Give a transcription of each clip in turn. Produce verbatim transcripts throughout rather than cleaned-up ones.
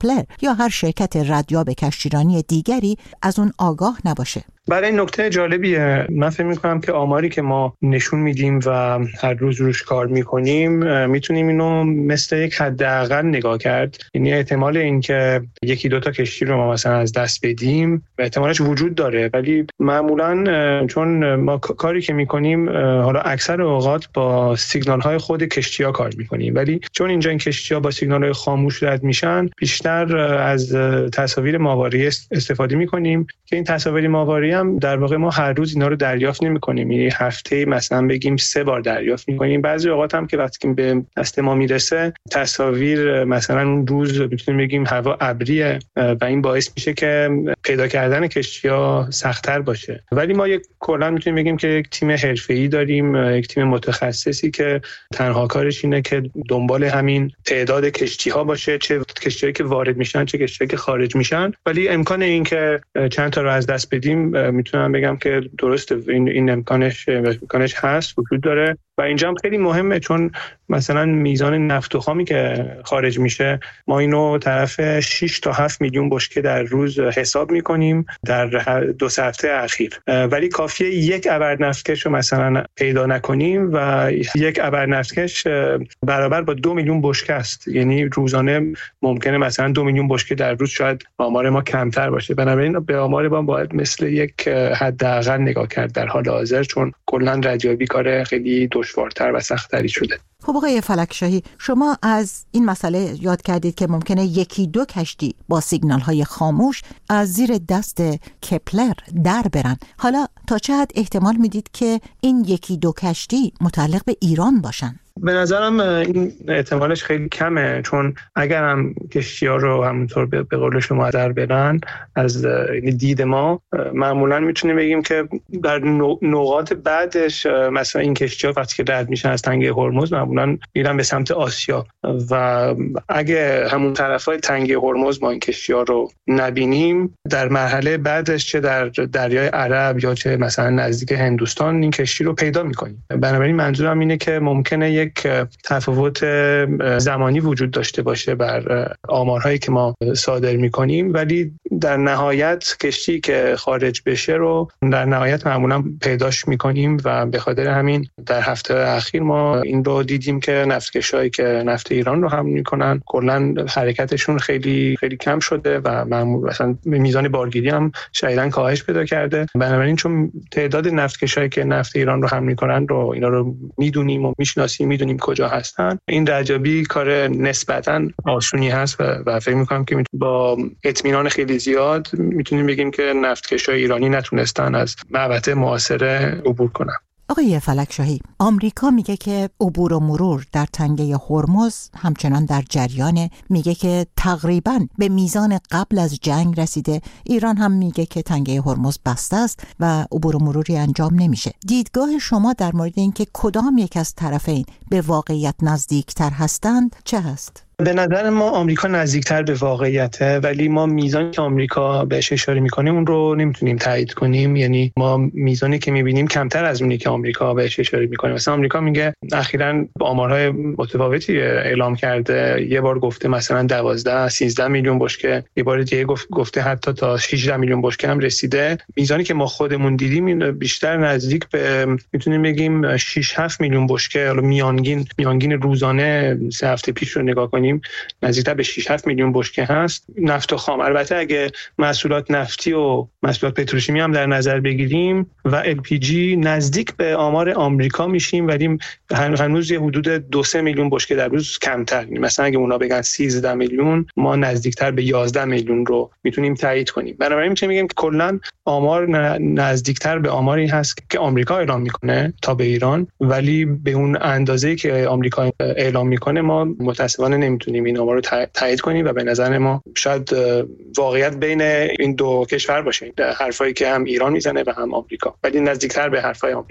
کپلر یا هر شرکت ردیاب کشتیرانی دیگری از اون آگاه نباشه. برای این نکته جالبیه. من فکر می‌کنم که آماری که ما نشون میدیم و هر روز روش کار می‌کنیم میتونیم اینو مثل یک حداقل نگاه کرد. یعنی احتمال اینکه یکی دو تا کشتی رو ما مثلا از دست بدیم احتمالش وجود داره، ولی معمولاً چون ما کاری که می‌کنیم حالا اکثر اوقات با سیگنال‌های خود کشتی‌ها کار می‌کنیم، ولی چون اینجا این کشتی‌ها با سیگنال‌های خاموش رد میشن بیشتر از تصاویر ماهواره‌ای استفاده می‌کنیم که این تصاویر ماهواره‌ای هم در واقع ما هر روز اینا رو دریافت نمی‌کنیم. یعنی هفته مثلا بگیم سه بار دریافت می‌کنیم. بعضی اوقات هم که وقتی به دست ما میرسه تصاویر مثلا اون روز میتونیم بگیم هوا ابریه و این باعث میشه که پیدا کردن کشتی‌ها سخت‌تر باشه. ولی ما یک کلا میتونیم بگیم که یک تیم حرفه‌ای داریم، یک تیم متخصصی که تنها کارش اینه که دنبال همین تعداد کشتی‌ها باشه، چه کشتی‌هایی که وارد میشن چه کشتی‌هایی که خارج میشن. ولی امکان این که چند تا رو از دست بدیم میتونم بگم که درسته، این این امکانش امکانش هست، وجود داره. و اینجا هم خیلی مهمه چون مثلا میزان نفت و خامی که خارج میشه ما اینو طرف شش تا هفت میلیون بشکه در روز حساب میکنیم در دو سه هفته اخیر، ولی کافیه یک ابر نفتکش رو مثلا پیدا نکنیم و یک ابر نفتکش برابر با دو میلیون بشکه است. یعنی روزانه ممکنه مثلا دو میلیون بشکه در روز، شاید آمار ما کمتر باشه. بنابراین به آمار ما باید مثل یک حداقل نگاه کرد در حال حاضر، چون کلا ردیابی کار خیلی دشوارتر و سخت‌تری شده. خب آقای فلکشاهی، شما از این مسئله یاد کردید که ممکنه یکی دو کشتی با سیگنال‌های خاموش از زیر دست کپلر در برن. حالا تا چه حد احتمال میدید که این یکی دو کشتی متعلق به ایران باشن؟ به نظرم این احتمالش خیلی کمه، چون اگر هم کشتی‌ها رو همونطور به قول شما در برن از دید ما، معمولا میتونیم بگیم که در نقاط بعدش مثلا این کشتی‌ها وقتی که رد میشن از تنگه هرمز معمولا میرن به سمت آسیا و اگه همون طرفای تنگه هرمز ما این کشتی‌ها رو نبینیم، در مرحله بعدش چه در دریای عرب یا چه مثلا نزدیک هندوستان این کشتی رو پیدا می‌کنیم. بنابراین منظورم اینه که ممکنه یک تفاوت زمانی وجود داشته باشه بر آمارهایی که ما صادر می‌کنیم، ولی در نهایت کشتی که خارج بشه رو در نهایت معمولا پیداش می‌کنیم و به خاطر همین در هفته اخیر ما این رو دیدیم که نفتکشایی که نفت ایران رو حمل می‌کنن کلاً حرکتشون خیلی خیلی کم شده و معمولا مثلا میزان بارگیری هم شدیداً کاهش پیدا کرده. بنابراین چون تعداد نفتکشایی که نفت ایران رو حمل می‌کنن رو اینا رو می‌دونیم و می‌شناسیم، میدونیم کجا هستن، این ردیابی کار نسبتاً آسونی هست و, و فکر می‌کنم که با اطمینان خیلی زیاد میتونیم بگیم که نفتکشای ایرانی نتونستن از محوطه معاصره عبور کنن. آقای فلکشاهی، آمریکا میگه که عبور و مرور در تنگه هرمز همچنان در جریانه، میگه که تقریباً به میزان قبل از جنگ رسیده. ایران هم میگه که تنگه هرمز بسته است و عبور و مروری انجام نمیشه. دیدگاه شما در مورد اینکه کدام یک از طرفین به واقعیت نزدیکتر هستند چه هست؟ به نظر ما آمریکا نزدیکتر به واقعیته، ولی ما میزانی که آمریکا بهش اشاره میکنه اون رو نمیتونیم تایید کنیم. یعنی ما میزانی که میبینیم کمتر از اونی که آمریکا بهش اشاره میکنه. مثلا آمریکا میگه اخیراً آمارهای متفاوتی اعلام کرده، یه بار گفته مثلا دوازده سیزده میلیون بشکه، یه بار دیگه گفته حتی تا هجده میلیون بشکه هم رسیده. میزانی که ما خودمون دیدیم بیشتر نزدیک به میتونیم بگیم شش هفت میلیون بشکه. حالا میانگین میانگین روزانه سه هفته پیش رو نگاه کنیم نزدیکتر به شش هفت میلیون بشکه هست. نفت و خام، البته اگه محصولات نفتی و محصولات پتروشیمی هم در نظر بگیریم و ال پی جی نزدیک به آمار آمریکا میشیم، ولی هنوز یه حدود دو سه میلیون بشکه در روز کمتر. مثلا اگه اونا بگن سیزده میلیون، ما نزدیکتر به یازده میلیون رو میتونیم تایید کنیم. بنابراین میشه میگیم که کلا آمار نزدیکتر به آماری هست که آمریکا اعلام میکنه تا به ایران، ولی به اون اندازه‌ای که آمریکا اعلام میکنه ما متأسفانه نمیتونیم این آمار رو تایید کنیم و به نظر ما شاید واقعیت بین این دو کشور باشه، حرفایی که هم ایران میزنه و هم آمریکا، ولی نزدیکتر به حرفای آمریکا.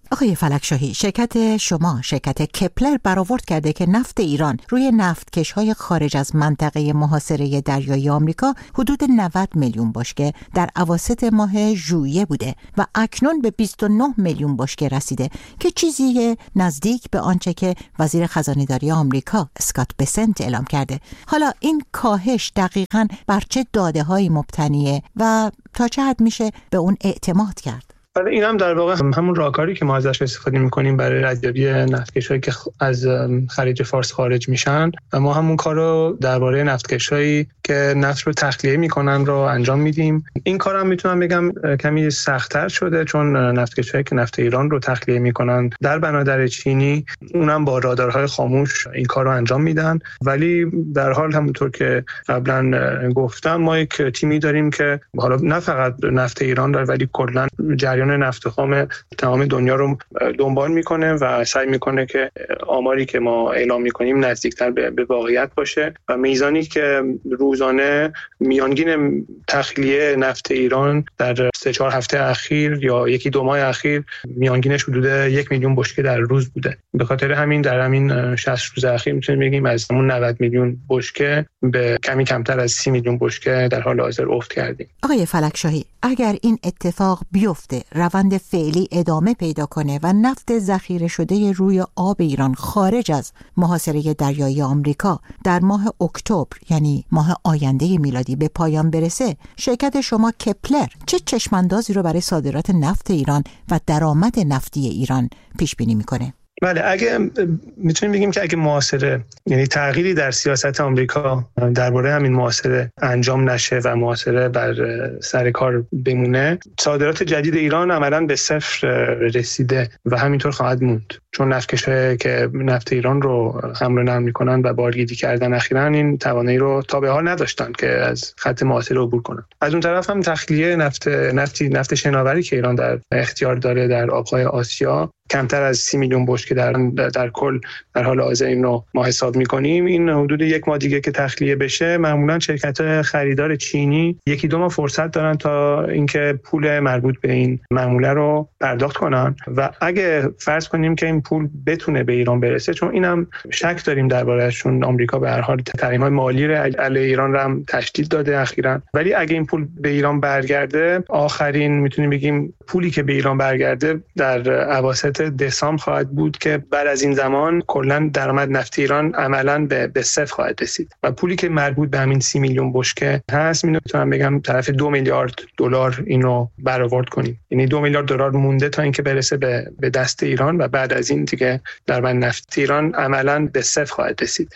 آقای فلکشاهی، شرکت شما، شرکت کپلر برآورد کرده که نفت ایران روی نفتکش‌های خارج از منطقه محاصره دریایی آمریکا حدود نود میلیون بشکه در اواسط ماه ژوئیه بوده و اکنون به بیست و نه میلیون بشکه رسیده که چیزی نزدیک به آنچه که وزیر خزانه‌داری آمریکا اسکات بسنت اعلام کرده. حالا این کاهش دقیقاً بر چه داده‌هایی مبتنیه و تا چه حد میشه به اون اعتماد کرد؟ این هم در واقع همون راهکاری که ما ازش استفاده می‌کنیم برای ردیابی نفتکش‌هایی که از خلیج فارس خارج میشن و ما همون کار رو درباره نفتکش‌هایی که نفت رو تخلیه میکنن رو انجام میدیم. این کار هم میتونم بگم کمی سخت‌تر شده، چون نفتکش‌هایی که نفت ایران رو تخلیه میکنن در بنادر چینی اونم با رادارهای خاموش این کار رو انجام میدن، ولی در حال همونطور که قبلا گفتم ما یک تیمی داریم که حالا نه فقط نفت ایران داره ولی کلاً جریان نفت خام تمام دنیا رو دنبال میکنه و سعی میکنه که آماری که ما اعلام میکنیم نزدیکتر به واقعیت باشه و میزانی که روزانه میانگین تخلیه نفت ایران در سه چهار هفته اخیر یا یکی دو ماه اخیر میانگینش حدود یک میلیون بشکه در روز بوده. به خاطر همین در همین شصت روز اخیر میتونیم بگیم از همون نود میلیون بشکه به کمی کمتر از سی میلیون بشکه در حال حاضر افت کردیم. آقای فلکشاهی، اگر این اتفاق بیفته، روند فعلی ادامه پیدا کنه و نفت ذخیره شده روی آب ایران خارج از محاصره دریایی آمریکا در ماه اکتبر، یعنی ماه آینده میلادی، به پایان برسه، شرکت شما کپلر چه چشماندازی رو برای صادرات نفت ایران و درآمد نفتی ایران پیش بینی میکنه؟ بله، اگه میتونیم بگیم که اگه محاصره، یعنی تغییری در سیاست آمریکا درباره همین محاصره انجام نشه و محاصره بر سر کار بمونه، صادرات جدید ایران عملاً به صفر رسیده و همینطور خواهد موند، چون نفتکش‌هایی که نفت ایران رو حمل و نقل می‌کنن و بارگیری کردن اخیراً این توانایی رو تا به حال نداشتن که از خط محاصره عبور کنن. از اون طرف هم تخلیه نفت نفتی نفت شناوری که ایران در اختیار داره در آب‌های آسیا کمتر از سی میلیون بشکه در در کل در حال حاضر این رو ما حساب می‌کنیم. این حدود یک ماه دیگه که تخلیه بشه، معمولاً شرکت‌های خریدار چینی یکی دو ماه فرصت دارن تا اینکه پول مربوط به این معامله رو پرداخت کنن و اگه فرض کنیم که این پول بتونه به ایران برسه، چون اینم شک داریم درباره‌اش، چون آمریکا به هر حال تحریم‌های مالی رو علیه ایران رو هم تشدید داده اخیراً، ولی اگه این پول به ایران برگرده، آخرین میتونیم بگیم پولی که به ایران برگرده در اواسط دسامبر خواهد بود که بعد از این زمان کلا درآمد نفت ایران عملاً به به صفر خواهد رسید و پولی که مربوط به همین سی میلیون بشکه هست، میتونم بگم طرف دو میلیارد دلار اینو برآورد کنیم. یعنی دو میلیارد دلار مونده تا اینکه برسه به به دست ایران و بعد از این دیگه درآمد نفت ایران عملاً به صفر خواهد رسید.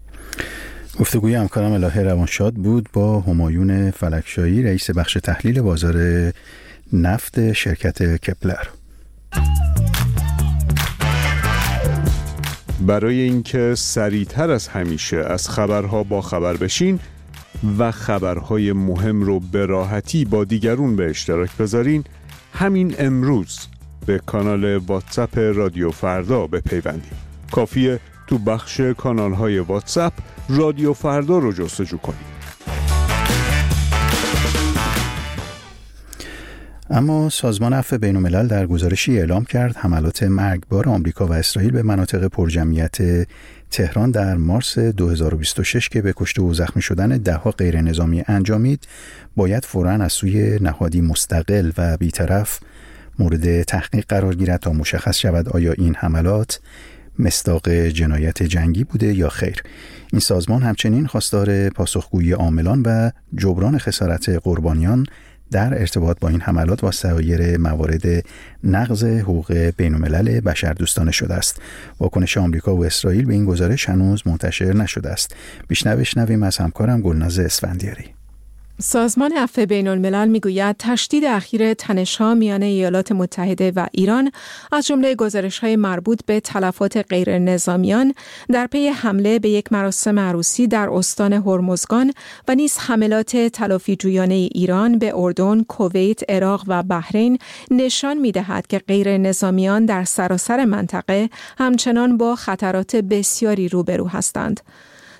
گفتگوی همکارم الهه روانشاد بود با همایون فلکشاهی، رئیس بخش تحلیل بازار نفت شرکت کپلر. برای اینکه سریعتر از همیشه از خبرها با خبر بشین و خبرهای مهم رو به راحتی با دیگرون به اشتراک بذارین، همین امروز به کانال واتساپ رادیو فردا بپیوندید. کافیه تو بخش کانال‌های واتساپ رادیو فردا رو جستجو کنید. اما سازمان عفو بین‌الملل در گزارشی اعلام کرد حملات مرگبار آمریکا و اسرائیل به مناطق پرجمعیت تهران در مارس دو هزار و بیست و شش که به کشته و زخمی شدن ده‌ها غیر نظامی انجامید، باید فوراً از سوی نهادی مستقل و بی‌طرف مورد تحقیق قرار گیرد تا مشخص شود آیا این حملات مصداق جنایت جنگی بوده یا خیر. این سازمان همچنین خواستار پاسخگویی عاملان و جبران خسارت قربانیان در ارتباط با این حملات و سایر موارد نقض حقوق بین‌الملل بشردوستانه شده است. واکنش آمریکا و اسرائیل به این گزارش هنوز منتشر نشده است. بیشتر بشنویم از همکارم گلناز اسفندیاری. سازمان عفو بین‌الملل میگوید تشدید اخیر تنش‌ها میان ایالات متحده و ایران از جمله گزارش‌های مربوط به تلفات غیر نظامیان در پی حمله به یک مراسم عروسی در استان هرمزگان و نیز حملات تلافی‌جویانه ایران به اردن، کویت، عراق و بحرین نشان می‌دهد که غیر نظامیان در سراسر منطقه همچنان با خطرات بسیاری روبرو هستند.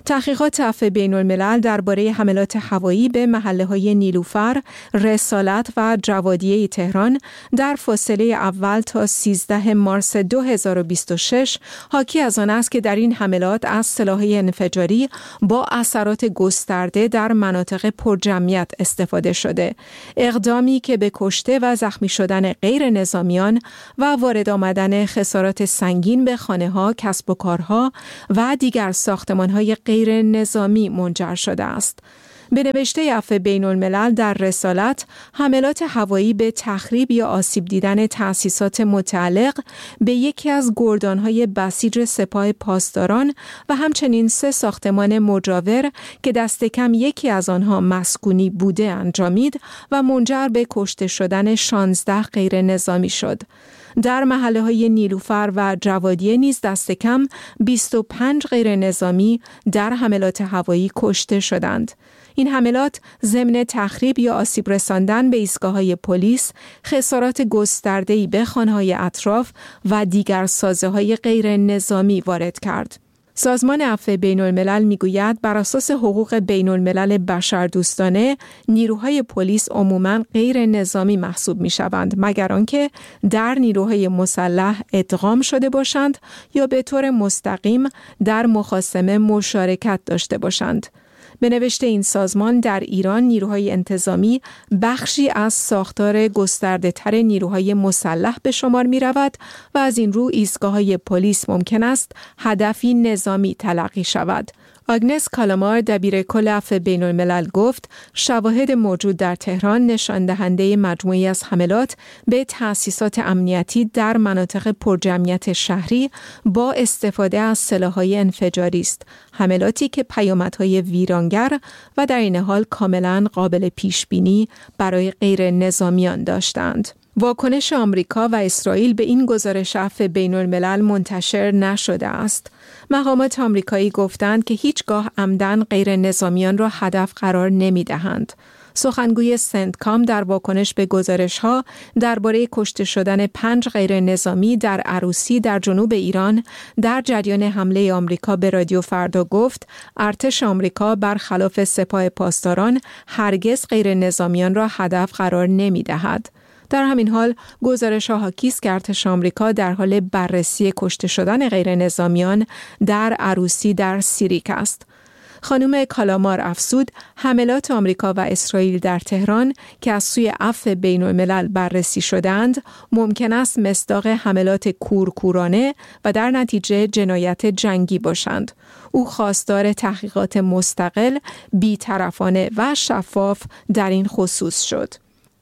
تحقیقات عفو بین الملل درباره حملات هوایی به محله‌های نیلوفر، رسالت و جوادیه تهران در فاصله اول تا سیزده مارس دو هزار و بیست و شش حاکی از آن است که در این حملات از سلاح‌های انفجاری با اثرات گسترده در مناطق پرجمعیت استفاده شده. اقدامی که به کشته و زخمی شدن غیر نظامیان و وارد آمدن خسارات سنگین به خانه‌ها، کسب و کارها و دیگر ساختمان‌های غیر نظامی منجر شده است. به نوشته عفو بین الملل در رسالت، حملات هوایی به تخریب یا آسیب دیدن تأسیسات متعلق به یکی از گردانهای بسیج سپاه پاسداران و همچنین سه ساختمان مجاور که دست کم یکی از آنها مسکونی بوده انجامید و منجر به کشته شدن شانزده غیر نظامی شد. در محله‌های نیلوفر و جوادیه نیز دست کم بیست و پنج غیر نظامی در حملات هوایی کشته شدند. این حملات ضمن تخریب یا آسیب رساندن به ایستگاه‌های پلیس، خسارات گسترده‌ای به خانه‌های اطراف و دیگر سازه‌های غیر نظامی وارد کرد. سازمان عفو بین الملل میگوید بر اساس حقوق بین الملل بشردوستانه نیروهای پلیس عموماً غیر نظامی محسوب می شوند مگر آنکه در نیروهای مسلح ادغام شده باشند یا به طور مستقیم در مخاصمه مشارکت داشته باشند. به نوشته این سازمان در ایران نیروهای انتظامی بخشی از ساختار گسترده تر نیروهای مسلح به شمار می رود و از این رو ایستگاه‌های پلیس ممکن است هدفی نظامی تلقی شود. آگنس کالامار دبیر کل عفو بین الملل گفت شواهد موجود در تهران نشان دهنده مجموعی از حملات به تأسیسات امنیتی در مناطق پرجمعیت شهری با استفاده از سلاح‌های انفجاری است. حملاتی که پیامدهای ویرانگر و در این حال کاملا قابل پیش بینی برای غیر نظامیان داشتند. واکنش آمریکا و اسرائیل به این گزارش عفو بین الملل منتشر نشده است. مقامات آمریکایی گفتند که هیچگاه عمدن غیر نظامیان را هدف قرار نمی دهند. سخنگوی سنتکام در واکنش به گزارش‌ها درباره کشته شدن پنج غیر نظامی در عروسی در جنوب ایران در جریان حمله آمریکا به رادیو فردا گفت ارتش آمریکا برخلاف سپاه پاسداران هرگز غیر نظامیان را هدف قرار نمی دهد. در همین حال گزارش‌ها حاکی است که ارتش آمریکا در حال بررسی کشته شدن غیر نظامیان در عروسی در سیریک است. خانم کالامار افزود حملات آمریکا و اسرائیل در تهران که از سوی عفو بین الملل بررسی شدند ممکن است مصداق حملات کورکورانه و در نتیجه جنایت جنگی باشند. او خواستار تحقیقات مستقل، بی‌طرفانه و شفاف در این خصوص شد.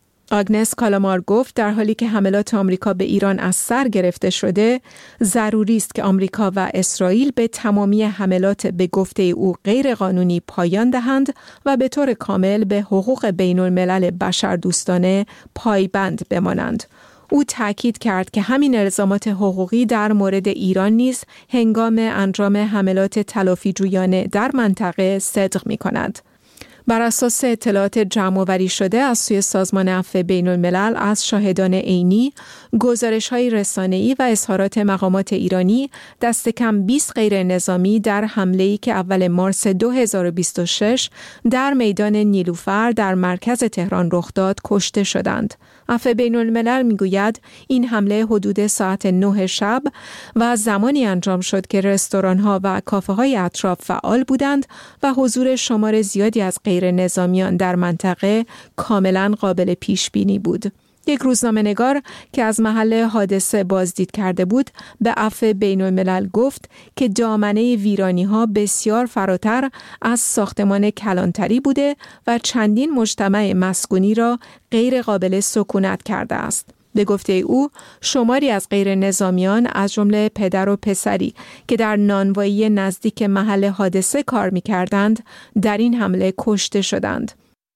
آگنس کالامار گفت در حالی که حملات آمریکا به ایران از سر گرفته شده، ضروری است که آمریکا و اسرائیل به تمامی حملات به گفته او غیر قانونی پایان دهند و به طور کامل به حقوق بین الملل بشردوستانه پایبند بمانند. او تاکید کرد که همین الزامات حقوقی در مورد ایران نیز هنگام انجام حملات تلافی‌جویانه در منطقه صدق می‌کند. بر اساس اطلاعات جمع‌آوری شده از سوی سازمان عفو بین الملل از شاهدان عینی، گزارش‌های رسانه‌ای و اظهارات مقامات ایرانی دست کم بیست غیر نظامی در حمله‌ای که اول مارس دو هزار و بیست و شش در میدان نیلوفر در مرکز تهران رخ داد کشته شدند. عفو بین الملل میگوید این حمله حدود ساعت نه شب و زمانی انجام شد که رستوران‌ها و کافه‌های اطراف فعال بودند و حضور شمار زیادی از غیر نظامیان در منطقه کاملا قابل پیش بینی بود. یک روزنامه‌نگار که از محل حادثه بازدید کرده بود به عفو بین الملل گفت که دامنه ویرانی‌ها بسیار فراتر از ساختمان کلانتری بوده و چندین مجتمع مسکونی را غیر قابل سکونت کرده است. به گفته او شماری از غیر نظامیان از جمله پدر و پسری که در نانوایی نزدیک محل حادثه کار می‌کردند در این حمله کشته شدند.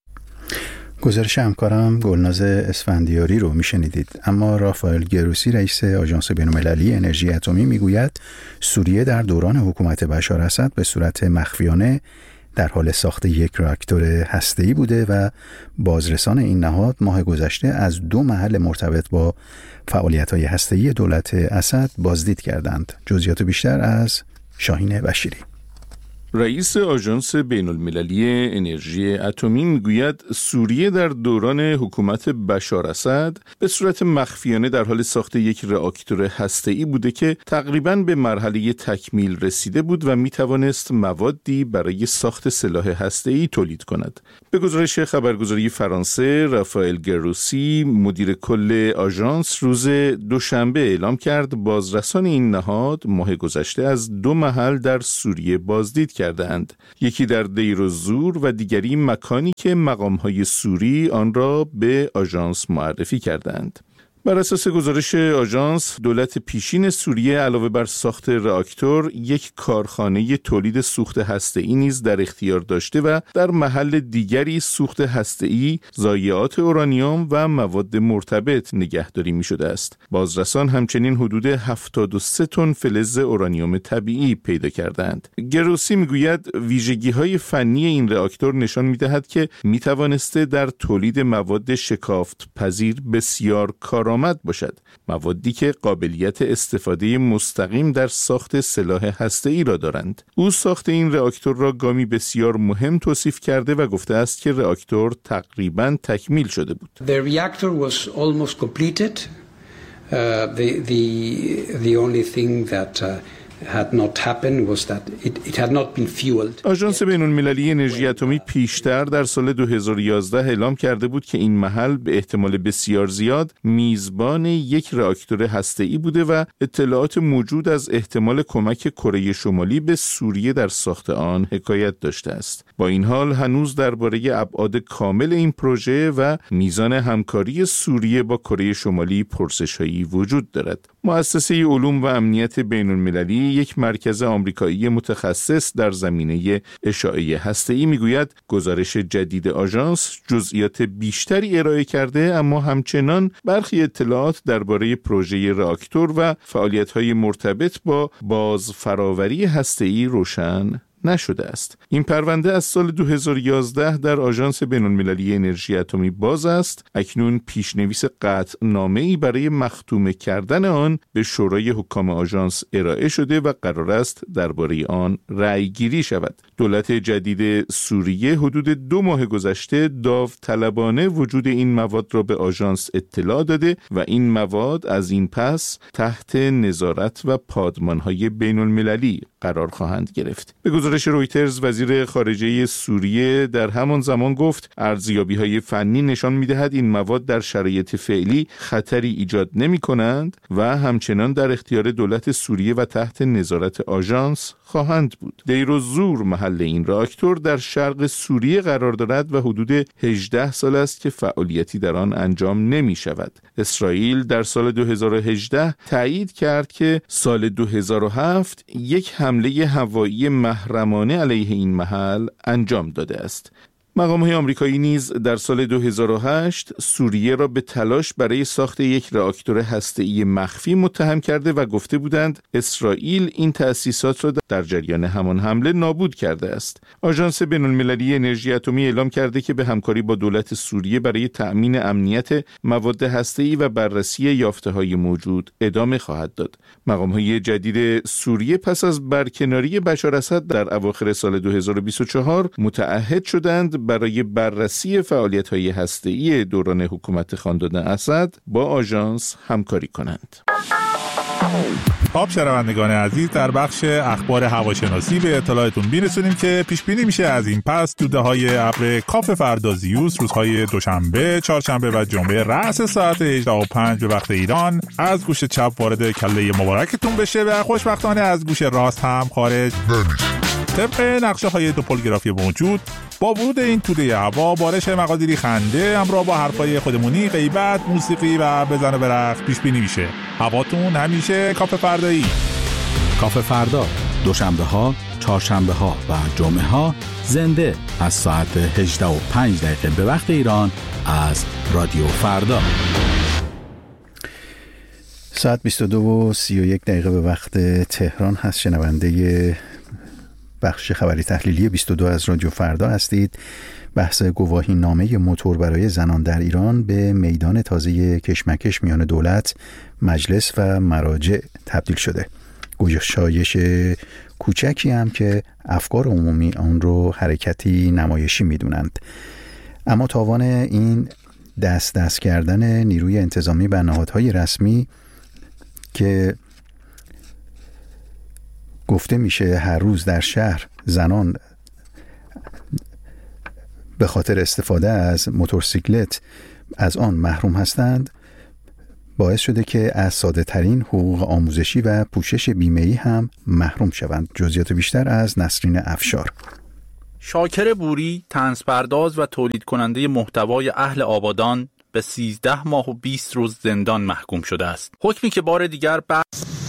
گزارش همکارم گلناز اسفندیاری رو میشنیدید. اما رافائل گروسی رئیس آژانس بین‌المللی انرژی اتمی میگوید سوریه در دوران حکومت بشار اسد به صورت مخفیانه در حال ساخت یک راکتور هسته‌ای بوده و بازرسان این نهاد ماه گذشته از دو محل مرتبط با فعالیت‌های هسته‌ای دولت اسد بازدید کردند. جزئیات بیشتر از شاهین بشیری. رئیس آژانس بین‌المللی انرژی اتمی میگوید سوریه در دوران حکومت بشار اسد به صورت مخفیانه در حال ساخت یک راکتور هسته‌ای بوده که تقریباً به مرحله تکمیل رسیده بود و میتوانست موادی برای ساخت سلاح هسته‌ای تولید کند. به گزارش خبرگزاری فرانسه، رافائل گروسی، مدیر کل آژانس، روز دوشنبه اعلام کرد بازرسان این نهاد ماه گذشته از دو محل در سوریه بازدید کردند. یکی در دیر الزور و دیگری مکانی که مقام‌های سوری آن را به آژانس معرفی کردند. بر اساس گزارش آژانس، دولت پیشین سوریه علاوه بر ساخت راکتور، یک کارخانه تولید سوخت هسته‌ای نیز در اختیار داشته و در محل دیگری سوخت هسته‌ای، ضایعات اورانیوم و مواد مرتبط نگهداری می‌شده است. بازرسان همچنین حدود هفتاد و سه تن فلز اورانیوم طبیعی پیدا کردند. گروسی میگوید ویژگی‌های فنی این راکتور نشان می‌دهد که می‌توانسته در تولید مواد شکافت پذیر بسیار کار آمد باشد، موادی که قابلیت استفاده مستقیم در ساخت سلاح هسته‌ای را دارند. او ساخت این راکتور را گامی بسیار مهم توصیف کرده و گفته است که راکتور تقریباً تکمیل شده بود. The reactor was almost completed. Uh, the the the only thing that uh, had not happened was that it, it had not been fueled. آژانس بین‌المللی انرژی اتمی پیشتر در سال دو هزار و یازده اعلام کرده بود که این محل به احتمال بسیار زیاد میزبان یک راکتور هسته‌ای بوده و اطلاعات موجود از احتمال کمک کره شمالی به سوریه در ساخت آن حکایت داشته است. با این حال هنوز درباره ابعاد کامل این پروژه و میزان همکاری سوریه با کره شمالی پرسش‌هایی وجود دارد. مؤسسه علوم و امنیت بین‌المللی، یک مرکز آمریکایی متخصص در زمینه اشعاع هسته‌ای، میگوید گزارش جدید آژانس جزئیات بیشتری ارائه کرده، اما همچنان برخی اطلاعات درباره پروژه راکتور و فعالیت‌های مرتبط با بازفراوری هسته‌ای روشن نشده است. این پرونده از سال دو هزار و یازده در آژانس بین‌المللی انرژی اتمی باز است. اکنون پیشنویس قطعنامه‌ای برای مختوم کردن آن به شورای حکام آژانس ارائه شده و قرار است درباره آن رأی گیری شود. دولت جدید سوریه حدود دو ماه گذشته داوطلبانه وجود این مواد را به آژانس اطلاع داده و این مواد از این پس تحت نظارت و پادمان‌های بین‌المللی قرار خواهند گرفت. به گزارش رویترز، وزیر خارجه سوریه در همان زمان گفت ارزیابی‌های فنی نشان می‌دهد این مواد در شرایط فعلی خطری ایجاد نمی‌کنند و همچنان در اختیار دولت سوریه و تحت نظارت آژانس خواهند بود. دیر الزور محل این راکتور در شرق سوریه قرار دارد و حدود هجده سال است که فعالیتی در آن انجام نمی‌شود. اسرائیل در سال دو هزار و هجده تایید کرد که سال دو هزار و هفت یک حمله هوایی محرمانه علیه این محل انجام داده است. مقام‌های آمریکایی نیز در سال دو هزار و هشت سوریه را به تلاش برای ساخت یک راکتور هسته‌ای مخفی متهم کرده و گفته بودند اسرائیل این تأسیسات را در جریان همان حمله نابود کرده است. آژانس بین‌المللی انرژی اتمی اعلام کرده که به همکاری با دولت سوریه برای تأمین امنیت مواد هسته‌ای و بررسی یافته‌های موجود ادامه خواهد داد. مقام‌های جدید سوریه پس از برکناری بشار اسد در اواخر سال دو هزار و بیست و چهار متعهد شدند برای بررسی فعالیت‌های هسته‌ای دوران حکومت خاندان اسد با آژانس همکاری کنند. خب شنوندگان عزیز، در بخش اخبار هواشناسی به اطلاعتون میرسونیم که پیش بینی میشه از این پس دوده‌های ابر کاف فردازیوس روزهای دوشنبه، چهارشنبه و جمعه رأس ساعت هجده و پنج به وقت ایران از گوش چپ وارد کله مبارکتون بشه و خوشبختانه از گوش راست هم خارج نمیشه. طبق نقشه های توپولوگرافی موجود، با ورود این توده هوا بارش مقادیری خنده همراه با حرفای خودمونی، غیبت، موسیقی و بزن و برقص پیش بینی میشه. هواتون همیشه کاف فردایی. کاف فردا دوشنبه ها، چهارشنبه ها و جمعه ها زنده از ساعت هجده و پنج دقیقه به وقت ایران از رادیو فردا. ساعت بیست و دو و سی و یک دقیقه به وقت تهران هست. شنونده بخش خبری تحلیلی بیست و دو از رادیو فردا هستید. بحث گواهی نامه موتور برای زنان در ایران به میدان تازه کشمکش میان دولت، مجلس و مراجع تبدیل شده. گشایش کوچکی هم که افکار عمومی آن رو حرکتی نمایشی میدونند. اما تاوان این دست دست کردن نیروی انتظامی بر نهادهای رسمی که گفته میشه هر روز در شهر زنان به خاطر استفاده از موتورسیکلت از آن محروم هستند، باعث شده که از ساده ترین حقوق آموزشی و پوشش بیمه‌ای هم محروم شوند. جزئیات بیشتر از نسرین افشار. شاکر بوری، طنزپرداز و تولید کننده محتوای اهل آبادان، به سیزده ماه و بیست روز زندان محکوم شده است. حکمی که بار دیگر بعد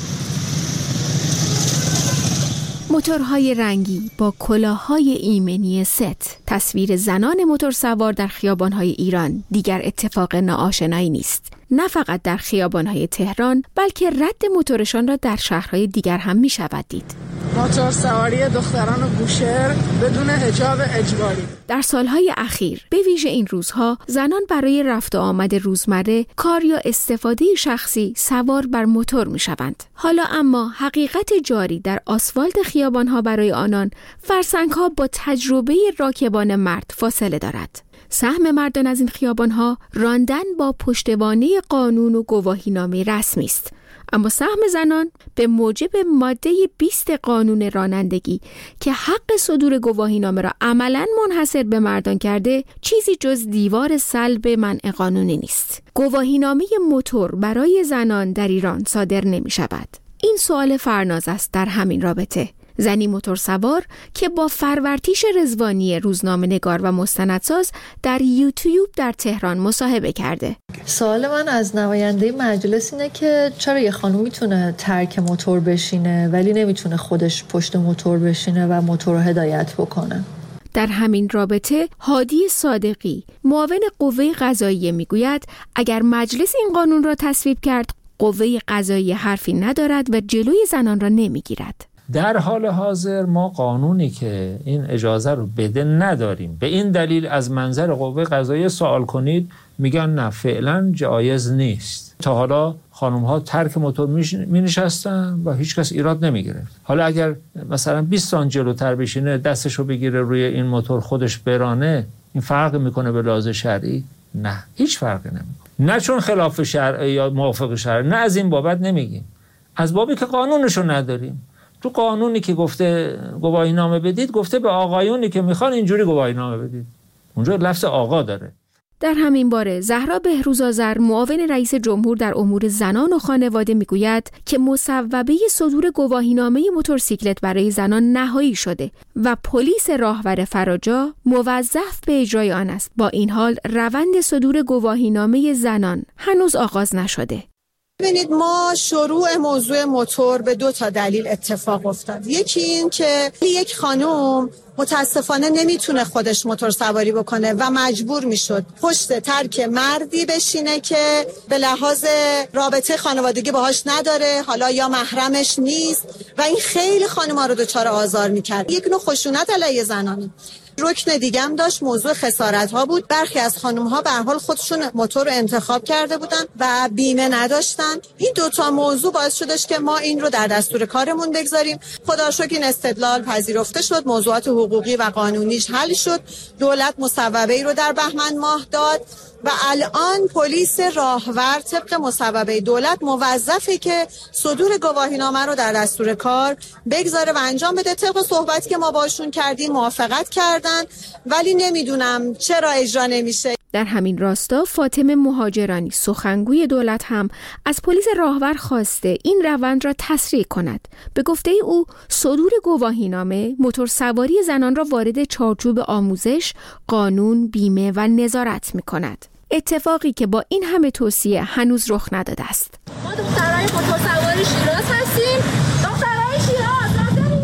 موتورهای رنگی با کلاه‌های ایمنی ست، تصویر زنان موتورسوار در خیابان‌های ایران دیگر اتفاق ناآشنایی نیست. نه فقط در خیابان‌های تهران، بلکه رد موتورشان را در شهرهای دیگر هم می‌شود دید. موتور سواری دختران و بوشهر بدون حجاب اجباری. در سالهای اخیر به ویژه این روزها زنان برای رفت و آمد روزمره، کار یا استفاده شخصی سوار بر موتور می‌شوند. حالا اما حقیقت جاری در آسفالت خیابان‌ها برای آنان فرسنگ‌ها با تجربه راکبان مرد فاصله دارد. سهم مردان از این خیابان‌ها راندن با پشتوانه قانون و گواهینامه رسمی است، اما سهم زنان به موجب ماده بیست قانون رانندگی که حق صدور گواهینامه را عملاً منحصر به مردان کرده، چیزی جز دیوار صلب منع قانونی نیست. گواهینامه موتور برای زنان در ایران صادر نمی شود. این سوال فرناز است در همین رابطه. زنی موتورسوار که با فرورتیش رضوانی روزنامه‌نگار و مستندساز در یوتیوب در تهران مصاحبه کرده. سوال من از نماینده مجلس اینه که چرا یه خانم میتونه ترک موتور بشینه ولی نمیتونه خودش پشت موتور بشینه و موتور رو هدایت بکنه؟ در همین رابطه هادی صادقی، معاون قوه قضاییه، میگوید اگر مجلس این قانون را تصویب کرد، قوه قضاییه حرفی ندارد و جلوی زنان را نمیگیرد. در حال حاضر ما قانونی که این اجازه رو بده نداریم. به این دلیل از منظر قوه قضاییه سوال کنید، میگن نه فعلا جایز نیست. تا حالا خانم ها ترک موتور می نشستن و هیچ کس ایراد نمی گرفت. حالا اگر مثلا بیست سانت جلوتر بشینه، دستشو بگیره روی این موتور خودش برانه، این فرق میکنه به لحاظ شرعی؟ نه، هیچ فرقی نمیکنه. نه چون خلاف شرع یا موافق شرع، نه از این بابت نمیگیم، از بابی که قانونشو نداریم. تو قانونی که گفته گواهینامه بدید، گفته به آقایونی که میخوان اینجوری گواهینامه بدید. اونجا لفظ آقا داره. در همین باره زهرا بهروزآذر، معاون رئیس جمهور در امور زنان و خانواده، میگوید که مصوبه صدور گواهینامه موتورسیکلت برای زنان نهایی شده و پلیس راهور فراجا موظف به اجرای آن است. با این حال روند صدور گواهینامه زنان هنوز آغاز نشده. ببینید، ما شروع موضوع موتور به دو تا دلیل اتفاق افتاد. یکی این که یک خانم متاسفانه نمیتونه خودش موتور سواری بکنه و مجبور میشد پشت ترک مردی بشینه که به لحاظ رابطه خانوادگی باهاش نداره، حالا یا محرمش نیست، و این خیلی خانم‌ها رو دچار آزار میکرد. یک نوع خشونت علیه زنانه. رکن دیگه هم داشت، موضوع خسارت ها بود. برخی از خانم ها به هر حال خودشون موتور رو انتخاب کرده بودن و بیمه نداشتن. این دوتا موضوع باعث شدش که ما این رو در دستور کارمون بگذاریم. خدا شکر این استدلال پذیرفته شد، موضوعات حقوقی و قانونیش حل شد. دولت مصوبه‌ای رو در بهمن ماه داد و الان پلیس راهور طبق مصوبه دولت موظفه که صدور گواهینامه رو در دستور کار بگذاره و انجام بده. طبق صحبتی که ما باشون کردیم موافقت کردن، ولی نمیدونم چرا اجرا نمیشه. در همین راستا فاطمه مهاجرانی، سخنگوی دولت، هم از پلیس راهور خواسته این روند را تسریع کند. به گفته او صدور گواهینامه موتور سواری زنان را وارد چارچوب آموزش، قانون، بیمه و نظارت می‌کند. اتفاقی که با این همه توصیه هنوز رخ نداده است. ما دخترای موتور سواری شیراز هستیم. دخترای شیراز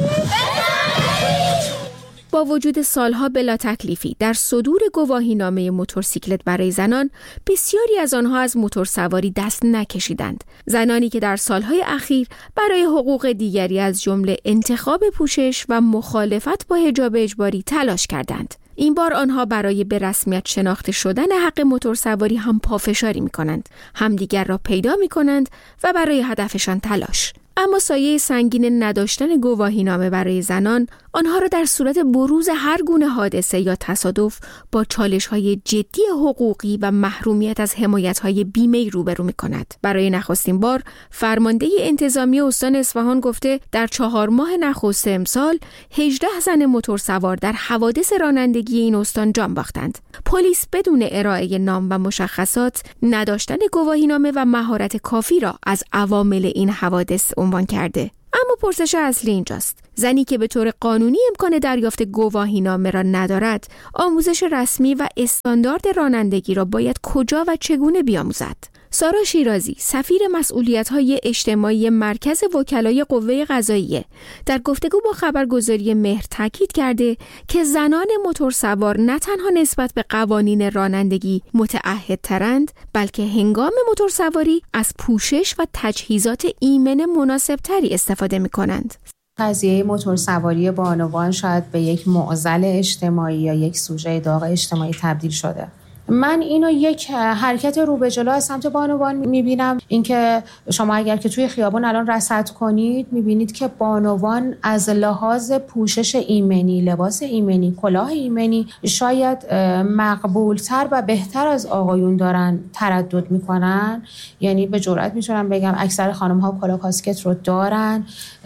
با وجود سالها بلا تکلیفی در صدور گواهینامه موتورسیکلت برای زنان، بسیاری از آنها از موتور سواری دست نکشیدند. زنانی که در سالهای اخیر برای حقوق دیگری از جمله انتخاب پوشش و مخالفت با حجاب اجباری تلاش کردند. این بار آنها برای به رسمیت شناخته شدن حق موتور سواری هم پافشاری می کنند، هم دیگر را پیدا می کنند و برای هدفشان تلاش. اما سایه سنگین نداشتن گواهینامه برای زنان آنها را در صورت بروز هر گونه حادثه یا تصادف با چالش‌های جدی حقوقی و محرومیت از حمایت‌های بیمه‌ای روبرو می‌کند. برای نخستین بار فرمانده انتظامی استان اصفهان گفته در چهار ماه نخست امسال هجده زن موتورسوار در حوادث رانندگی این استان جان باختند. پلیس بدون ارائه نام و مشخصات نداشتن گواهینامه و مهارت کافی را از عوامل این حوادث عنوان کرده. اما پرسش اصلی اینجاست: زنی که به طور قانونی امکان دریافت گواهینامه را ندارد، آموزش رسمی و استاندارد رانندگی را باید کجا و چگونه بیاموزد؟ سارا شیرازی، سفیر مسئولیت‌های اجتماعی مرکز وکلای قوه قضاییه، در گفتگو با خبرگزاری مهر تاکید کرده که زنان موتورسوار نه تنها نسبت به قوانین رانندگی متعهدترند، بلکه هنگام موتورسواری از پوشش و تجهیزات ایمن مناسبتری استفاده می‌کنند. قضیه موتورسواری بانوان شاید به یک معضل اجتماعی یا یک سوژه داغ اجتماعی تبدیل شده. من اینو یک حرکت رو به جلو از سمت بانوان میبینم. اینکه شما اگر که توی خیابان الان رصد کنید میبینید که بانوان از لحاظ پوشش ایمنی، لباس ایمنی، کلاه ایمنی شاید مقبولتر و بهتر از آقایون دارن تردد میکنن. یعنی به جرئت میتونم بگم اکثر خانم ها کلاه کاسکت رو دارن،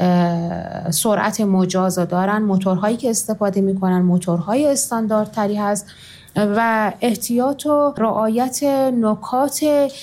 سرعت مجاز رو دارن، موتورهایی که استفاده میکنن موتورهای استانداردتری هست و احتیاط و رعایت نکات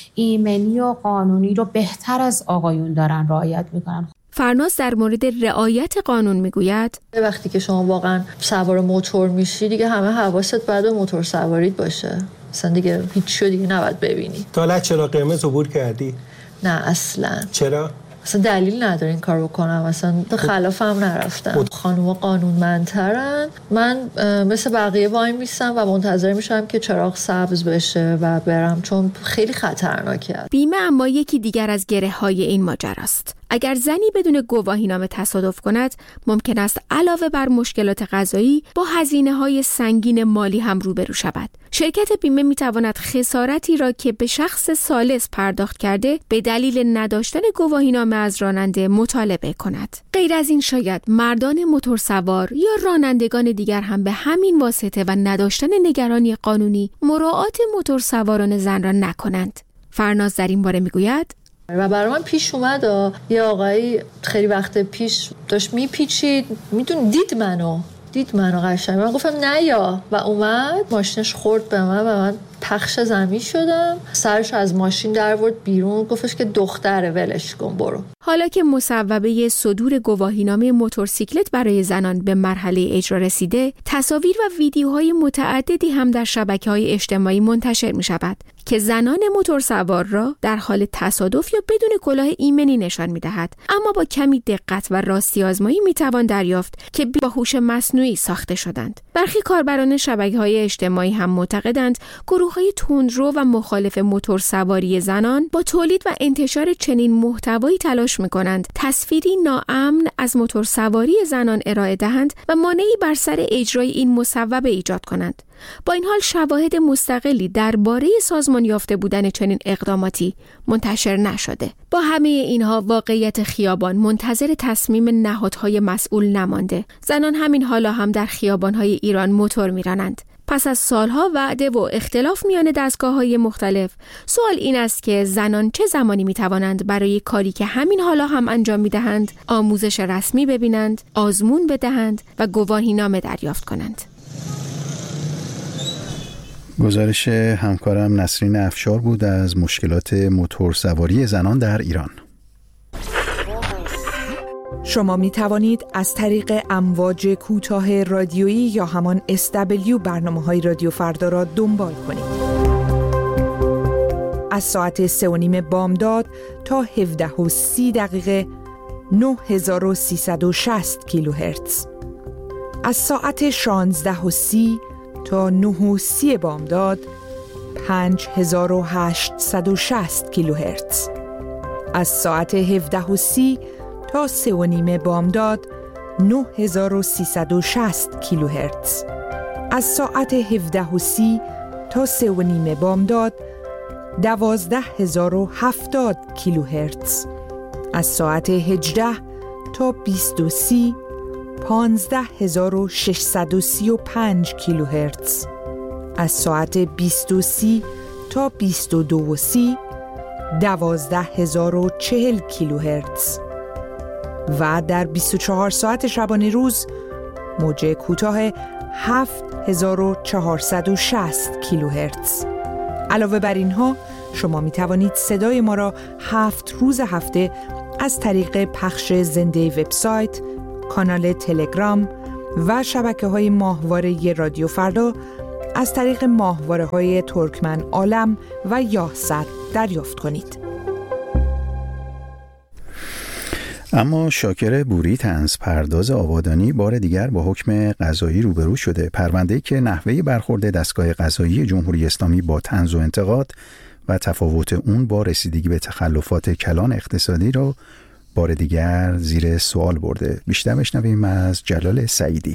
ایمنی و قانونی رو بهتر از آقایون دارن رعایت میکنن. فرناز در مورد رعایت قانون میگوید وقتی که شما واقعا سوار موتور میشی دیگه همه حواست باید به موتور سواریت باشه. اصلا دیگه هیچ شو دیگه نباید ببینی. تا حالا چرا قرمز عبور کردی؟ نه اصلا. چرا؟ اصلا دلیل نداره این کار بکنم، اصلا خلاف هم نرفتم. خانوما قانونمندترن، من مثل بقیه وای میستم و منتظر میشم که چراغ سبز بشه و برم، چون خیلی خطرناکه. بیمه اما یکی دیگر از گره های این ماجراست. اگر زنی بدون گواهینامه تصادف کند، ممکن است علاوه بر مشکلات قضایی با هزینه‌های سنگین مالی هم روبرو شود. شرکت بیمه می‌تواند خسارتی را که به شخص ثالث پرداخت کرده به دلیل نداشتن گواهینامه از راننده مطالبه کند. غیر از این شاید مردان موتورسوار یا رانندگان دیگر هم به همین واسطه و نداشتن نگرانی قانونی مراعات موتورسواران زن را نکنند. فرناز در این باره می‌گوید و برای من پیش اومد یه آقایی خیلی وقت پیش داشت میپیچید، میدون دید منو دید منو قشنگ، من گفتم نه یا، و اومد ماشینش خورد به من و من پخش زمین شدم. سرش از ماشین در آورد بیرون، گفتش که دختره ولش کن برو. حالا که مصوبه صدور گواهینامه موتورسیکلت برای زنان به مرحله اجرا رسیده، تصاویر و ویدیوهای متعددی هم در شبکه‌های اجتماعی منتشر می شود که زنان موتورسوار را در حال تصادف یا بدون کلاه ایمنی نشان می دهد. اما با کمی دقت و راستی آزمایی می توان دریافت که با هوش مصنوعی ساخته شدند. برخی کاربران شبکه‌های اجتماعی هم معتقدند گروه‌های تندرو و مخالف موتورسواری زنان با تولید و انتشار چنین محتوایی تلاش می‌کنند تصویری ناامن از موتورسواری زنان ارائه دهند و مانعی بر سر اجرای این مصوبه ایجاد کنند. با این حال شواهد مستقلی درباره سازمان یافته بودن چنین اقداماتی منتشر نشده. با همه اینها واقعیت خیابان منتظر تصمیم نهادهای مسئول نمانده. زنان همین حالا هم در خیابان‌های ایران موتور می‌رانند. پس از سالها وعده و اختلاف میان دستگاه‌های مختلف، سوال این است که زنان چه زمانی می‌توانند برای کاری که همین حالا هم انجام می‌دهند، آموزش رسمی ببینند، آزمون بدهند و گواهینامه دریافت کنند. گزارش همکارم نسرین افشار بود از مشکلات موتورسواری زنان در ایران. شما می توانید از طریق امواج کوتاه رادیویی یا همان اس دبلیو برنامه‌های رادیو فردا را دنبال کنید. از ساعت سه و نیم بامداد تا هفده و سی دقیقه نه هزار و سیصد و شصت کیلوهرتز. از ساعت شانزده و سی تا نه و سی بامداد پنج هزار و هشتصد و شصت کیلوهرتز. از ساعت هفده و سی تا سه و نیم بامداد نه هزار و سیصد و شصت کیلوهرتز. از ساعت هفده و سی تا سه و نیم بامداد دوازده هزار و هفتاد کیلوهرتز. از ساعت هجده تا بیست و سی پانزده هزار و ششصد و سی و پنج کیلوهرتز، از ساعت بیست و سی تا بیست و دو و سی دوازده هزار و چهل کیلوهرتز و در بیست و چهار ساعت شبانه روز موج کوتاه هفت هزار و چهارصد و شصت کیلوهرتز. علاوه بر اینها شما می توانید صدای ما را هفت روز هفته از طریق پخش زنده وبسایت، کانال تلگرام و شبکه‌های ماهواره رادیو فردا از طریق ماهواره‌های ترکمن عالم و یاهصد دریافت کنید. اما شاکر بوری طنز پرداز آبادانی بار دیگر با حکم قضایی روبرو شده. پرونده‌ای که نحوه برخورد دستگاه قضایی جمهوری اسلامی با طنز و انتقاد و تفاوت اون با رسیدگی به تخلفات کلان اقتصادی را بار دیگر زیر سوال برده. بیشتر بشنویم از جلال سعیدی.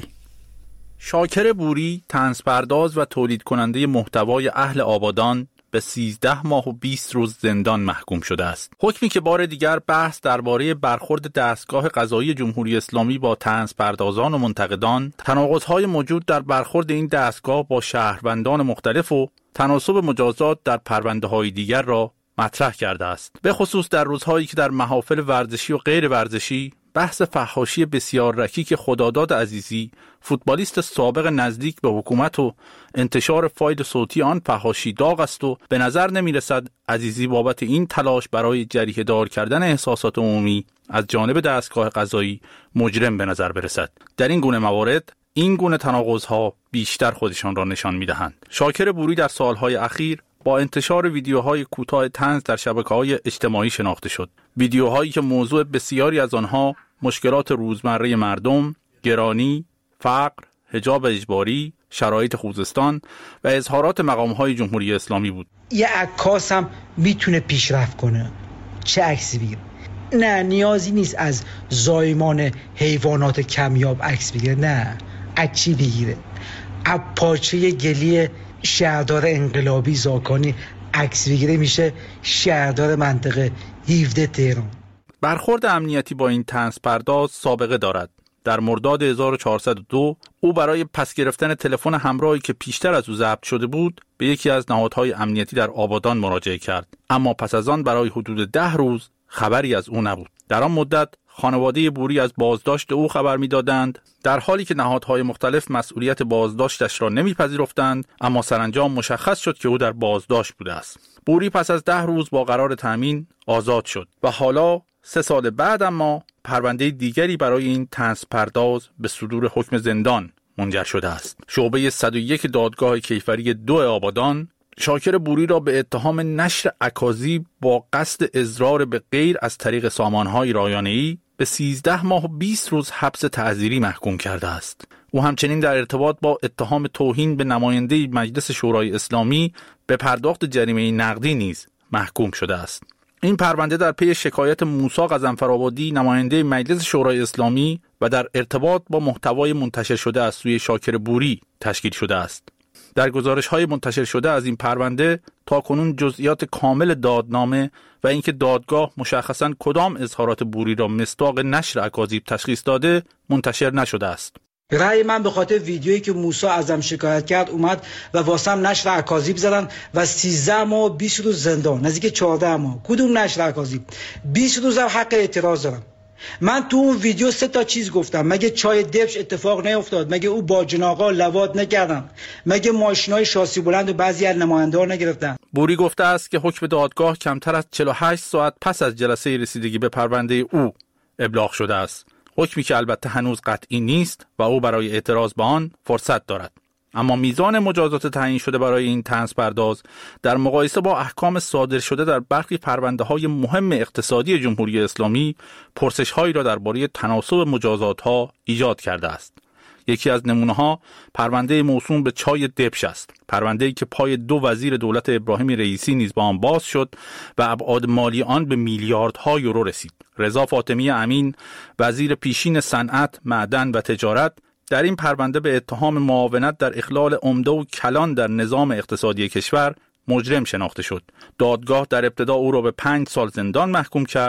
شاکر بوری طنز پرداز و تولید کننده محتوای اهل آبادان به سیزده ماه و بیست روز زندان محکوم شده است. حکمی که بار دیگر بحث درباره برخورد دستگاه قضایی جمهوری اسلامی با طنز پردازان و منتقدان، تناقض‌های موجود در برخورد این دستگاه با شهروندان مختلف و تناسب مجازات در پرونده‌های دیگر را مطرح کرده است. به خصوص در روزهایی که در محافل ورزشی و غیر ورزشی بحث فحاشی بسیار رکیک خداداد عزیزی، فوتبالیست سابق نزدیک به حکومت و انتشار فایل صوتی آن فحاشی داغ است و به نظر نمی رسد عزیزی بابت این تلاش برای جریحه دار کردن احساسات عمومی از جانب دستگاه قضایی مجرم به نظر برسد. در این گونه موارد این گونه تناقض‌ها بیشتر خودشان را نشان می‌دهند. شاکر بوری در سالهای اخیر با انتشار ویدیوهای کوتاه طنز در شبکه‌های اجتماعی شناخته شد. ویدیوهایی که موضوع بسیاری از آنها مشکلات روزمره مردم، گرانی، فقر، حجاب اجباری، شرایط خوزستان و اظهارات مقام‌های جمهوری اسلامی بود. یه عکاس هم میتونه پیشرفت کنه. چه عکسی بگیره؟ نه نیازی نیست از زایمان حیوانات کمیاب عکس بگیره، نه از چی بگیره؟ از پارچه گلی شهردار انقلابی زاکانی عکس بگیره میشه شهردار منطقه هفده تهران. برخورد امنیتی با این طنز پرداز سابقه دارد. در مرداد هزار و چهارصد و دو او برای پس گرفتن تلفن همراهی که پیشتر از او ضبط شده بود به یکی از نهادهای امنیتی در آبادان مراجعه کرد، اما پس از آن برای حدود ده روز خبری از او نبود. در آن مدت خانواده بوری از بازداشت او خبر می‌دادند، در حالی که نهادهای مختلف مسئولیت بازداشتش را نمی‌پذیرفتند، اما سرانجام مشخص شد که او در بازداشت بوده است. بوری پس از ده روز با قرار تامین آزاد شد و حالا سه سال بعد اما پرونده دیگری برای این طنز پرداز به صدور حکم زندان منجر شده است. شعبه صد و یک دادگاه کیفری دو آبادان شاکر بوری را به اتهام نشر اکاذیب با قصد اضرار به غیر از طریق سامانهای رایانه‌ای به سیزده ماه و بیست روز حبس تعزیری محکوم کرده است. او همچنین در ارتباط با اتهام توهین به نماینده مجلس شورای اسلامی به پرداخت جریمه نقدی نیز محکوم شده است. این پرونده در پی شکایت موسی غضنفرآبادی نماینده مجلس شورای اسلامی و در ارتباط با محتوای منتشر شده از سوی شاکر بوری تشکیل شده است. در گزارش‌های منتشر شده از این پرونده تاکنون جزئیات کامل دادنامه و اینکه دادگاه مشخصاً کدام اظهارات بوری را مصداق نشر اکاذیب تشخیص داده منتشر نشده است. رأی من به خاطر ویدیویی که موسی ازم شکایت کرد اومد و واسم نشر اکاذیب زدن و سیزده ماه و بیست روز زندان، نزدیک چهارده ماه. کدوم نشر اکاذیب؟ بیست روز هم حق اعتراض دارم. من تو اون ویدیو سه تا چیز گفتم. مگه چای دبش اتفاق نیفتاد؟ مگه او با جناقا لواط نکردن؟ مگه ماشینای شاسی بلند و بعضی از نماینده‌ها نگرفتن؟ بوری گفته است که حکم دادگاه کمتر از چهل و هشت ساعت پس از جلسه رسیدگی به پرونده او ابلاغ شده است. حکمی که البته هنوز قطعی نیست و او برای اعتراض به آن فرصت دارد. اما میزان مجازات تعیین شده برای این طنز پرداز در مقایسه با احکام صادر شده در برخی پرونده‌های مهم اقتصادی جمهوری اسلامی پرسش‌هایی را درباره تناسب مجازات‌ها ایجاد کرده است. یکی از نمونه‌ها پرونده موسوم به چای دبش است. پرونده‌ای که پای دو وزیر دولت ابراهیم رئیسی نیز با آن باز شد و ابعاد مالی آن به میلیاردها یورو رسید. رضا فاطمی امین، وزیر پیشین صنعت، معدن و تجارت، در این پرونده به اتهام معاونت در اخلال عمده و کلان در نظام اقتصادی کشور مجرم شناخته شد. دادگاه در ابتدا او را به پنج سال زندان محکوم کرد،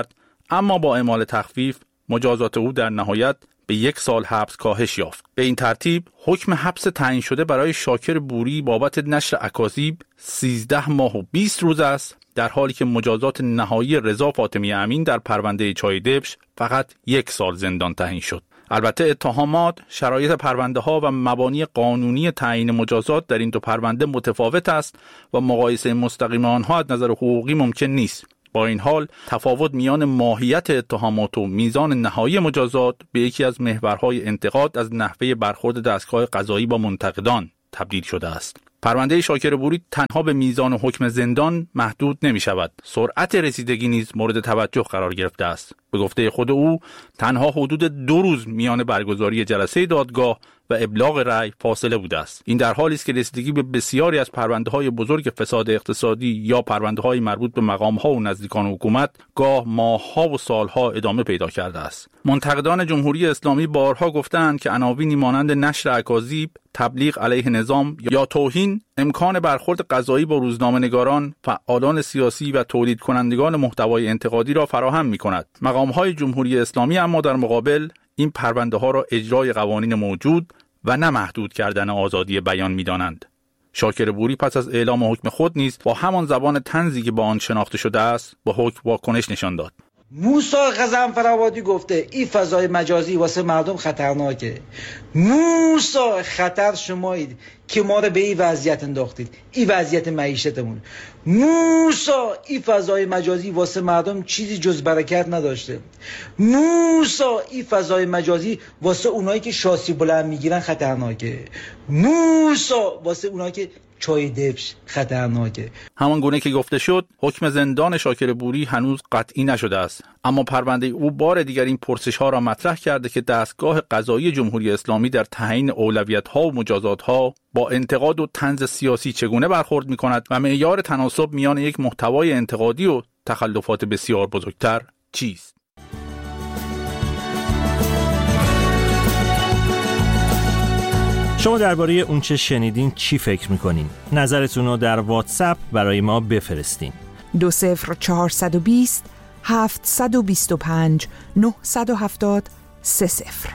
اما با اعمال تخفیف مجازات او در نهایت به یک سال حبس کاهش یافت. به این ترتیب حکم حبس تعیین شده برای شاکر بوری بابت نشر اکاذیب سیزده ماه و بیست روز است، در حالی که مجازات نهایی رضا فاطمی امین در پرونده چای دبش فقط یک سال زندان تعیین شد. البته اتهامات، شرایط پرونده ها و مبانی قانونی تعیین مجازات در این دو پرونده متفاوت است و مقایسه مستقیم آنها از نظر حقوقی ممکن نیست. با این حال تفاوت میان ماهیت اتهامات و میزان نهایی مجازات به یکی از محورهای انتقاد از نحوه برخورد دستگاه قضایی با منتقدان تبدیل شده است. پرونده شاکر بوری تنها به میزان حکم زندان محدود نمی شود. سرعت رسیدگی نیز مورد توجه قرار گرفته است. به گفته خود او تنها حدود دو روز میان برگزاری جلسه دادگاه و ابلاغ رأی فاصله بوده است. این در حالی است که رسیدگی به بسیاری از پرونده‌های بزرگ فساد اقتصادی یا پرونده‌های مربوط به مقام‌ها و نزدیکان حکومت گاه ماه‌ها و سال‌ها ادامه پیدا کرده است. منتقدان جمهوری اسلامی بارها گفتند که عناوینی مانند نشر اکاذیب، تبلیغ علیه نظام یا توهین امکان برخورد قضایی با روزنامه‌نگاران، فعالان سیاسی و تولید کنندگان محتوای انتقادی را فراهم می‌کند. مقام‌های جمهوری اسلامی اما در مقابل این پرونده‌ها را اجرای قوانین موجود و نه محدود کردن آزادی بیان می‌دانند. شاکر بوری پس از اعلام حکم خود نیز با همان زبان طنزی که با آن شناخته شده است با حکم واکنش نشان داد. موسی غضنفرآبادی گفته این فضای مجازی واسه مردم خطرناکه. موسی خطر شمایید که ما رو به این وضعیت انداختید، این وضعیت معیشتمون. موسی این فضای مجازی واسه مردم چیزی جز برکت نداشته. موسی این فضای مجازی واسه اونایی که شاسی بلند میگیرن خطرناکه. موسی واسه اونایی که چای دبش خطرناکه. همان گونه که گفته شد حکم زندان شاکر بوری هنوز قطعی نشده است، اما پرونده او بار دیگر این پرسش ها را مطرح کرده که دستگاه قضایی جمهوری اسلامی در تعیین اولویت ها و مجازات ها با انتقاد و طنز سیاسی چگونه برخورد می کند و معیار تناسب میان یک محتوای انتقادی و تخلفات بسیار بزرگتر چیست. شما درباره اون چه شنیدین چی فکر میکنین؟ نظرتون رو در واتساپ برای ما بفرستین. دو صفر چهارصد و بیست هفتصد و بیست و پنج نهصد و هفتاد سه صفر.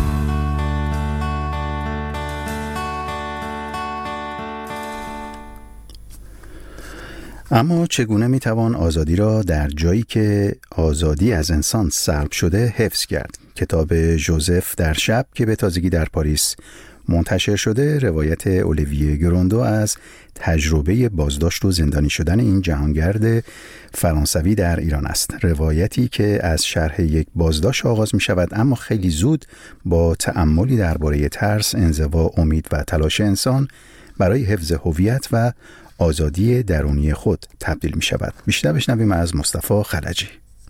اما چگونه میتوان آزادی را در جایی که آزادی از انسان سلب شده حفظ کرد؟ کتاب ژوزف در شب که به تازگی در پاریس منتشر شده روایت اولیویه گروندو از تجربه بازداشت و زندانی شدن این جهانگرد فرانسوی در ایران است. روایتی که از شرح یک بازداشت آغاز می شود اما خیلی زود با تأملی درباره ترس، انزوا، امید و تلاش انسان برای حفظ هویت و آزادی درونی خود تبدیل می شود. بیشتر بشنویم از مصطفی خلجی.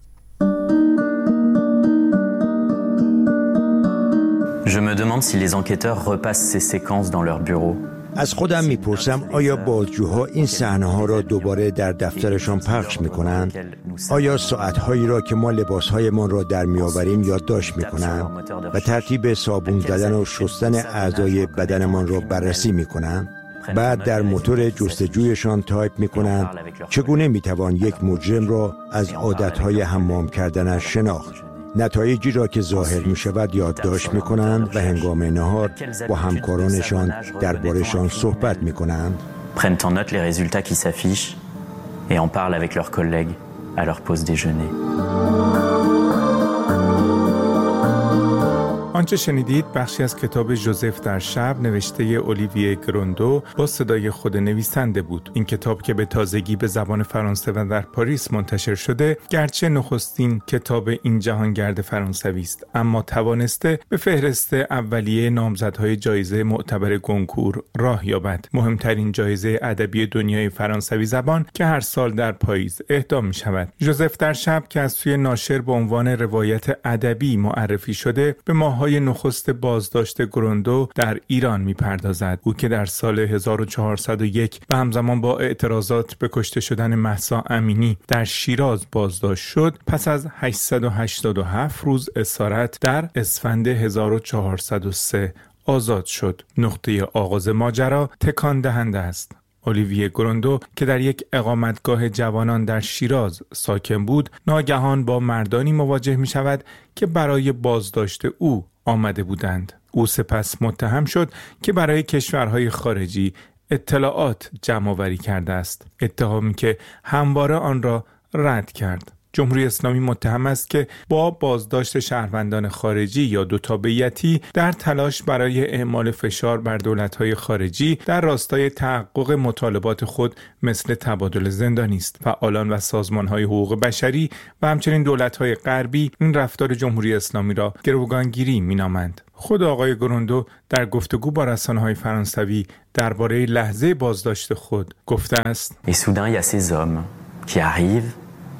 Je me demande si les enquêteurs repassent ces séquences dans leur bureau. از خودم میپرسم آیا بازجوها این صحنه‌ها را دوباره در دفترشان پخش میکنند؟ آیا ساعت‌هایی را که ما لباس‌هایمان را در میآوریم یادداشت میکنند و ترتیب صابون زدن و شستن اعضای بدنمان را بررسی میکنند؟ بعد در موتور جستجویشان تایپ میکنند چگونه میتوان یک مجرم را از عادت‌های حمام کردنش شناخت؟ نتایجی را که ظاهر می شود یادداشت می کنند و هنگام نهار با همکارانشان درباره‌شان صحبت می کنند. Prennent en note les résultats qui s'affichent et en parlent avec leurs collègues à leur pause déjeuner. آنچه شنیدید بخشی از کتاب ژوزف در شب نوشته اولیویه گروندو با صدای خود نویسنده بود. این کتاب که به تازگی به زبان فرانسه و در پاریس منتشر شده گرچه نخستین کتاب این جهانگرد فرانسوی است اما توانسته به فهرست اولیه نامزدهای جایزه معتبر گونکور راه یابد، مهمترین جایزه ادبی دنیای فرانسوی زبان که هر سال در پاییز اهدا می شود. ژوزف در شب که از سوی ناشر به عنوان روایت ادبی معرفی شده به ماه‌های نخست بازداشت گروندو در ایران می‌پردازد. او که در سال هزار و چهارصد و یک و همزمان با اعتراضات به کشته شدن مهسا امینی در شیراز بازداشت شد، پس از هشتصد و هشتاد و هفت روز اسارت در اسفند هزار و چهارصد و سه آزاد شد. نقطه آغاز ماجرا تکان دهنده است. اولیویه گروندو که در یک اقامتگاه جوانان در شیراز ساکن بود، ناگهان با مردانی مواجه می شود که برای بازداشت او آمده بودند. او سپس متهم شد که برای کشورهای خارجی اطلاعات جمع‌آوری کرده است، اتهامی که همواره آن را رد کرد. جمهوری اسلامی متهم است که با بازداشت شهروندان خارجی یا دو تابعیتی در تلاش برای اعمال فشار بر دولت‌های خارجی در راستای تحقق مطالبات خود مثل تبادل زندانی است. فعالان و سازمان‌های حقوق بشری و همچنین دولت‌های غربی این رفتار جمهوری اسلامی را گروگانگیری می‌نامند. خود آقای گروندو در گفتگو با رسانه‌های فرانسوی درباره لحظه بازداشت خود گفته است: Et soudain il y a ces hommes qui arrivent.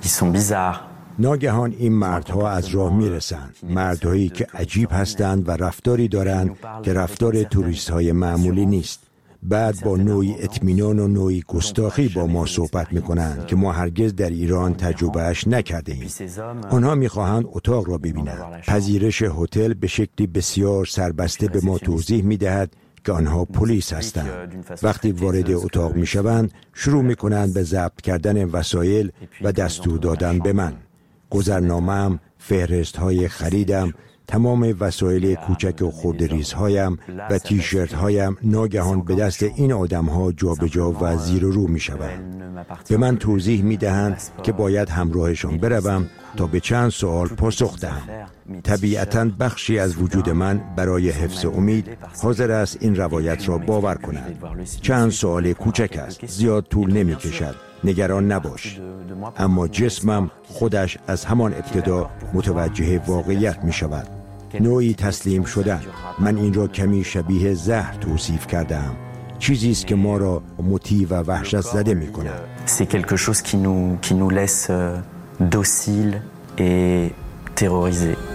ناگهان این مردها از راه میرسند، مردهایی که عجیب هستند و رفتاری دارند که رفتار توریست های معمولی نیست. بعد با نوعی اطمینان و نوعی گستاخی با ما صحبت میکنند که ما هرگز در ایران تجربهش نکرده ایم. آنها میخواهند اتاق را ببینند. پذیرش هتل به شکلی بسیار سربسته به ما توضیح میدهد که آنها پلیس هستند. وقتی وارد اتاق می شوند شروع می کنند به ضبط کردن وسایل و دستور دادن به من. گذرنامه‌ام، فهرست های خریدم، تمام وسایل کوچک و خردریزهایم و تیشرت هایم ناگهان به دست این آدم ها جا به جا و زیر و رو می شوند. به من توضیح می دهند که باید همراهشان بروم تا به چند سوال پاسخ دهم. طبیعتاً بخشی از وجود من برای حفظ امید حاضر است این روایت را باور کند. چند سوال کوچک است، زیاد طول نمی کشد، نگران نباش. اما جسمم خودش از همان ابتدا متوجه واقعیت می شود. نوعی تسلیم شدن. من این را کمی شبیه زهر توصیف کردم. چیزی است که ما را مطیع و وحشت زده می کند. C'est quelque chose qui nous qui nous laisse docile et terrorisé.